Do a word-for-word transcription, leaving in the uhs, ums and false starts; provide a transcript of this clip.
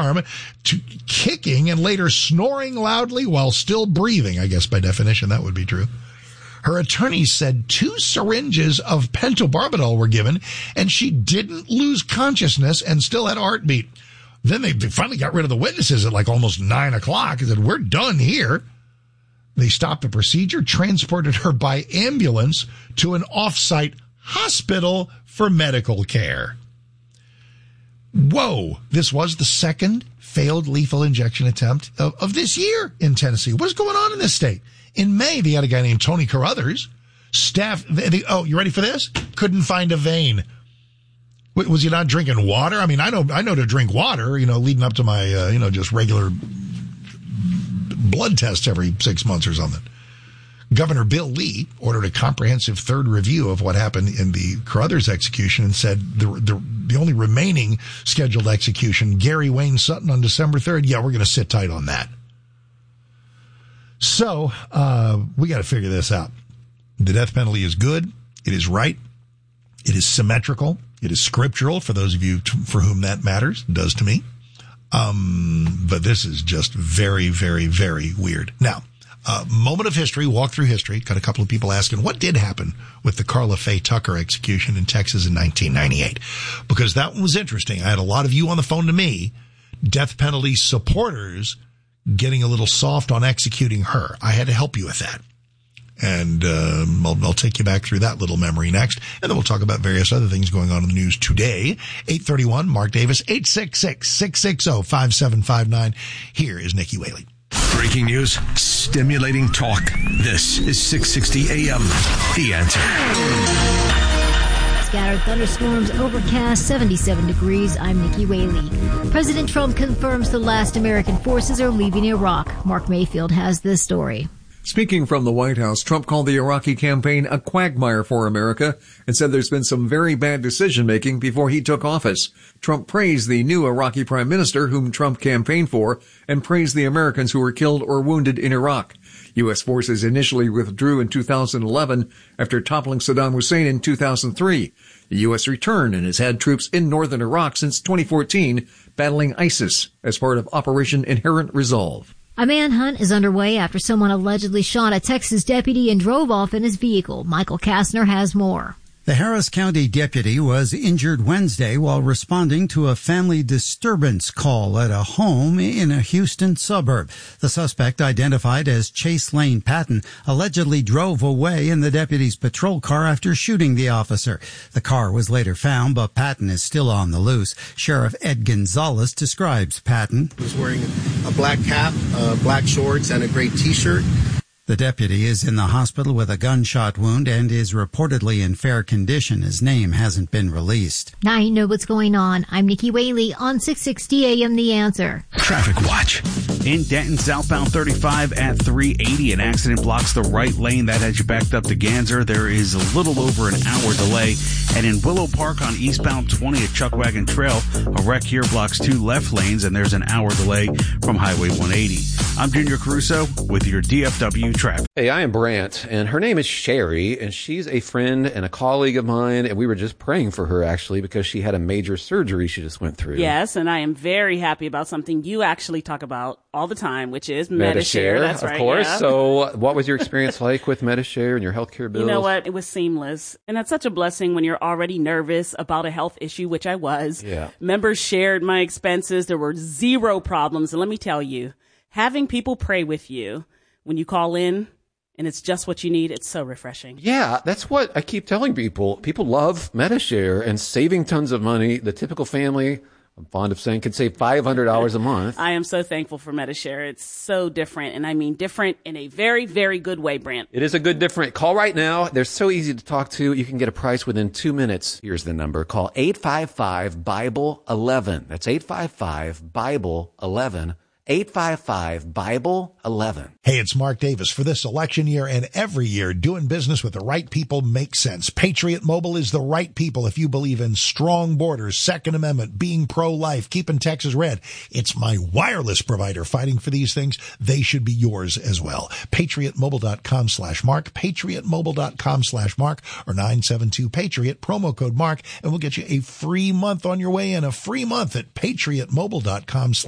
arm to kicking and later snoring loudly while still breathing. I guess by definition that would be true. Her attorney said two syringes of pentobarbital were given, and she didn't lose consciousness and still had a heartbeat. Then they, they finally got rid of the witnesses at like almost nine o'clock and said, we're done here. They stopped the procedure, transported her by ambulance to an off-site hospital for medical care. Whoa, this was the second failed lethal injection attempt of, of this year in Tennessee. What's going on in this state? In May, they had a guy named Tony Carruthers. Staff, they, they, oh, you ready for this? Couldn't find a vein. W- was he not drinking water? I mean, I know, I know to drink water, you know, leading up to my, uh, you know, just regular blood tests every six months or something. Governor Bill Lee ordered a comprehensive third review of what happened in the Carruthers execution and said the, the, the only remaining scheduled execution, Gary Wayne Sutton on December third, yeah, we're going to sit tight on that. So, uh, we got to figure this out. The death penalty is good. It is right. It is symmetrical. It is scriptural for those of you t- for whom that matters. It does to me. Um, but this is just very, very, very weird. Now, uh, moment of history, walk through history. Got a couple of people asking what did happen with the Carla Faye Tucker execution in Texas in nineteen ninety-eight? Because that one was interesting. I had a lot of you on the phone to me, death penalty supporters, getting a little soft on executing her. I had to help you with that. And um, I'll, I'll take you back through that little memory next. And then we'll talk about various other things going on in the news today. eight thirty-one, Mark Davis, eight six six, six six zero, five seven five nine. Here is Nikki Whaley. Breaking news, stimulating talk. This is six sixty A M. The Answer. Scattered thunderstorms, overcast, seventy-seven degrees. I'm Nikki Whaley. President Trump confirms the last American forces are leaving Iraq. Mark Mayfield has this story. Speaking from the White House, Trump called the Iraqi campaign a quagmire for America and said there's been some very bad decision-making before he took office. Trump praised the new Iraqi prime minister, whom Trump campaigned for, and praised the Americans who were killed or wounded in Iraq. U S forces initially withdrew in two thousand eleven after toppling Saddam Hussein in two thousand three. The U S returned and has had troops in northern Iraq since twenty fourteen, battling ISIS as part of Operation Inherent Resolve. A manhunt is underway after someone allegedly shot a Texas deputy and drove off in his vehicle. Michael Kastner has more. The Harris County deputy was injured Wednesday while responding to a family disturbance call at a home in a Houston suburb. The suspect, identified as Chase Lane Patton, allegedly drove away in the deputy's patrol car after shooting the officer. The car was later found, but Patton is still on the loose. Sheriff Ed Gonzalez describes Patton. He was wearing a black cap, uh, black shorts, and a gray T-shirt. The deputy is in the hospital with a gunshot wound and is reportedly in fair condition. His name hasn't been released. Now you know what's going on. I'm Nikki Whaley on six sixty A M The Answer. Traffic watch. In Denton, southbound thirty-five at three eighty, an accident blocks the right lane. That has you backed up to Ganser. There is a little over an hour delay. And in Willow Park on eastbound twenty at Chuckwagon Trail, a wreck here blocks two left lanes, and there's an hour delay from Highway one eighty. I'm Junior Caruso with your D F W traffic. Hey, I am Brant, and her name is Sherry, and she's a friend and a colleague of mine, and we were just praying for her, actually, because she had a major surgery she just went through. Yes, and I am very happy about something you actually talk about all the time, which is Medi-Share. That's of right, course. yeah. So what was your experience like with Medi-Share and your healthcare bills? You know what? It was seamless. And that's such a blessing when you're already nervous about a health issue, which I was. Yeah. Members shared my expenses. There were zero problems. And let me tell you, having people pray with you when you call in, and it's just what you need, it's so refreshing. Yeah, that's what I keep telling people. People love Medi-Share and saving tons of money. The typical family, I'm fond of saying, can save five hundred dollars a month. I am so thankful for Medi-Share. It's so different, and I mean different in a very, very good way, Brant. It is a good different. Call right now. They're so easy to talk to. You can get a price within two minutes. Here's the number. Call eight five five, Bible eleven. That's eight five five, Bible eleven. eight five five, Bible eleven. Hey, it's Mark Davis. For this election year and every year, doing business with the right people makes sense. Patriot Mobile is the right people if you believe in strong borders, Second Amendment, being pro-life, keeping Texas red. It's my wireless provider fighting for these things. They should be yours as well. PatriotMobile.com slash Mark, PatriotMobile.com slash Mark, or nine seven two Patriot, promo code Mark, and we'll get you a free month on your way in, a free month at PatriotMobile.com slash